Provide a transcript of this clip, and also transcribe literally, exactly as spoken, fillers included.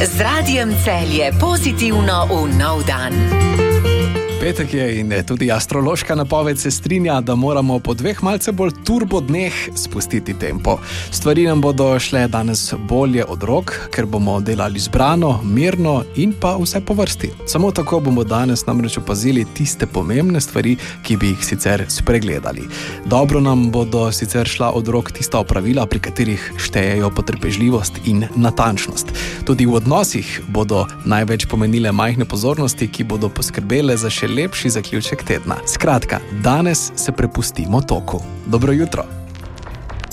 Z Radijem Celje pozitivno v nov dan. Petek je in tudi astrološka napoved se strinja, da moramo po dveh malce bolj turbo dneh spustiti tempo. Stvari nam bodo šle danes bolje od rok, ker bomo delali zbrano, mirno in pa vse po vrsti. Samo tako bomo danes namreč opazili tiste pomembne stvari, ki bi jih sicer spregledali. Dobro nam bodo sicer šla od rok tista opravila, pri katerih štejejo potrpežljivost in natančnost. Tudi v odnosih bodo največ pomenile majhne pozornosti, ki bodo poskrbele za še lepši zaključek tedna. Skratka, danes se prepustimo toku. Dobro jutro!